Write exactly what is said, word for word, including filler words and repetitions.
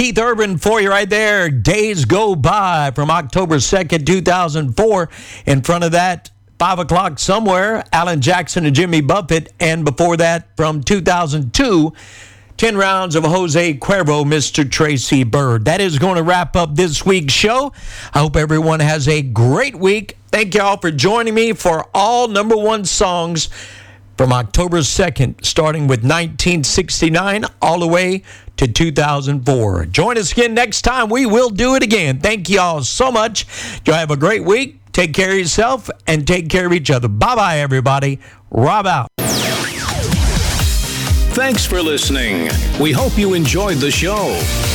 Keith Urban for you right there. Days Go By from October second, two thousand four. In front of that, five o'clock Somewhere, Alan Jackson and Jimmy Buffett. And before that, from two thousand two, ten rounds of Jose Cuervo, Mister Tracy Byrd. That is going to wrap up this week's show. I hope everyone has a great week. Thank you all for joining me for all number one songs from October second, starting with nineteen sixty-nine all the way to two thousand four. Join us again next time. We will do it again. Thank you all so much. Y'all have a great week. Take care of yourself and take care of each other. Bye-bye, everybody. Rob out. Thanks for listening. We hope you enjoyed the show.